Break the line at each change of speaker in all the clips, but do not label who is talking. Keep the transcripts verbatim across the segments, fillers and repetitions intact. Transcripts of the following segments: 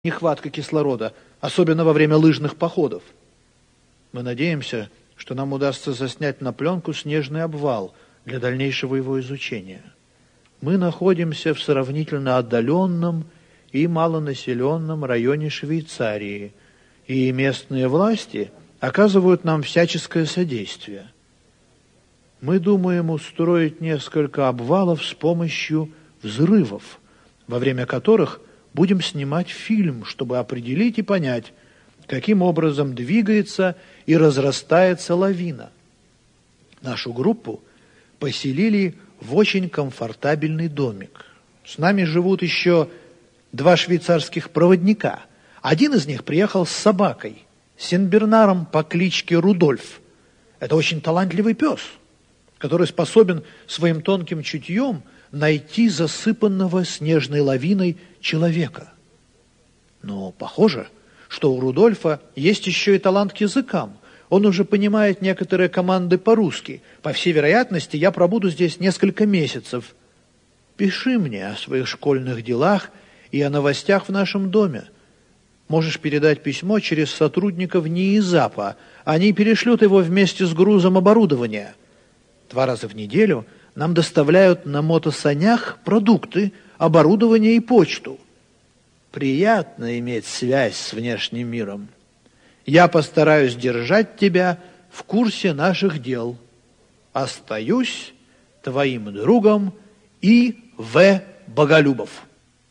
нехватка кислорода, особенно во время лыжных походов. Мы надеемся, что нам удастся заснять на пленку снежный обвал для дальнейшего его изучения. Мы находимся в сравнительно отдаленном и малонаселенном районе Швейцарии, и местные власти оказывают нам всяческое содействие. Мы думаем устроить несколько обвалов с помощью взрывов, во время которых будем снимать фильм, чтобы определить и понять, каким образом двигается и разрастается лавина. Нашу группу поселили в очень комфортабельный домик. С нами живут еще два швейцарских проводника. Один из них приехал с собакой, сенбернаром по кличке Рудольф. Это очень талантливый пес, который способен своим тонким чутьем найти засыпанного снежной лавиной человека. Но похоже, что у Рудольфа есть еще и талант к языкам. Он уже понимает некоторые команды по-русски. По всей вероятности, я пробуду здесь несколько месяцев. Пиши мне о своих школьных делах и о новостях в нашем доме. Можешь передать письмо через сотрудников НИИЗАПа. Они перешлют его вместе с грузом оборудования. Два раза в неделю нам доставляют на мотосанях продукты, оборудование и почту. Приятно иметь связь с внешним миром. Я постараюсь держать тебя в курсе наших дел. Остаюсь твоим другом И. В. Боголюбов.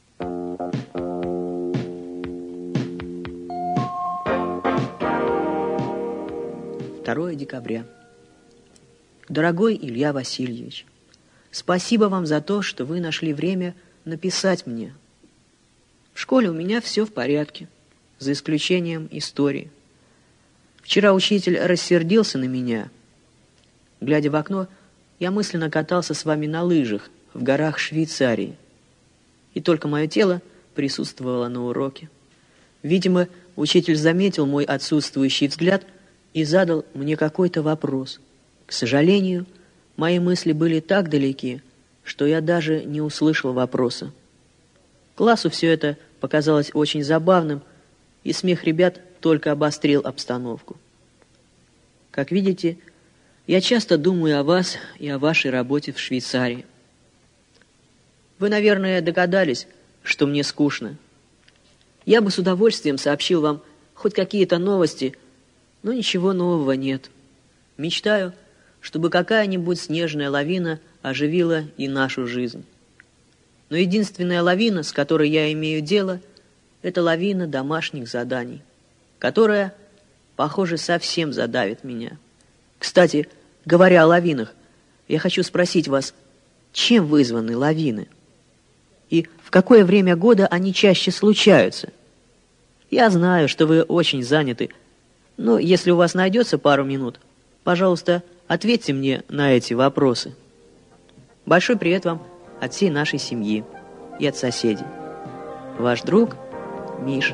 второе декабря. Дорогой Илья Васильевич, спасибо вам за то, что вы нашли время написать мне. В школе у меня все в порядке, за исключением истории. Вчера учитель рассердился на меня. Глядя в окно, я мысленно катался с вами на лыжах в горах Швейцарии. И только мое тело присутствовало на уроке. Видимо, учитель заметил мой отсутствующий взгляд и задал мне какой-то вопрос. К сожалению, мои мысли были так далеки, что я даже не услышал вопроса. Классу все это показалось очень забавным, и смех ребят только обострил обстановку. Как видите, я часто думаю о вас и о вашей работе в Швейцарии. Вы, наверное, догадались, что мне скучно. Я бы с удовольствием сообщил вам хоть какие-то новости, но ничего нового нет. Мечтаю, чтобы какая-нибудь снежная лавина оживила и нашу жизнь. Но единственная лавина, с которой я имею дело, это лавина домашних заданий, которая, похоже, совсем задавит меня. Кстати, говоря о лавинах, я хочу спросить вас, чем вызваны лавины? И в какое время года они чаще случаются? Я знаю, что вы очень заняты, но если у вас найдется пару минут, пожалуйста, ответьте мне на эти вопросы. Большой привет вам от всей нашей семьи и от соседей. Ваш друг Миша.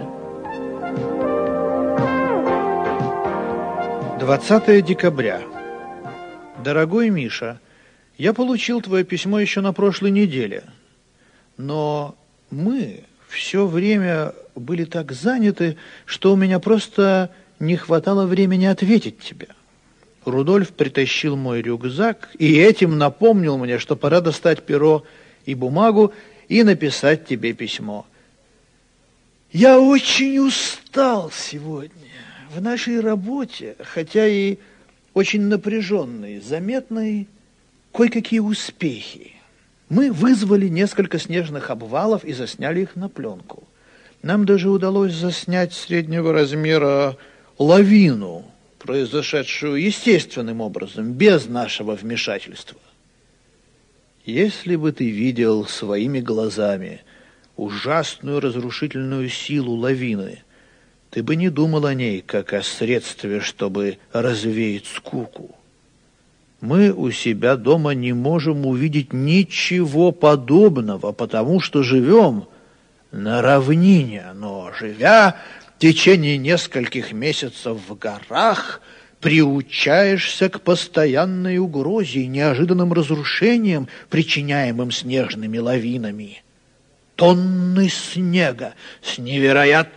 двадцатое декабря. Дорогой Миша, я получил твое письмо еще на прошлой неделе, но мы все время были так заняты, что у меня просто не хватало времени ответить тебе. Рудольф притащил мой рюкзак и этим напомнил мне, что пора достать перо и бумагу и написать тебе письмо. Я очень устал сегодня. В нашей работе, хотя и очень напряженной, заметны кое-какие успехи. Мы вызвали несколько снежных обвалов и засняли их на пленку. Нам даже удалось заснять среднего размера лавину, произошедшую естественным образом, без нашего вмешательства. Если бы ты видел своими глазами ужасную разрушительную силу лавины, ты бы не думал о ней, как о средстве, чтобы развеять скуку. Мы у себя дома не можем увидеть ничего подобного, потому что живем на равнине, но, живя в течение нескольких месяцев в горах, приучаешься к постоянной угрозе и неожиданным разрушениям, причиняемым снежными лавинами. тонны снега с невероятной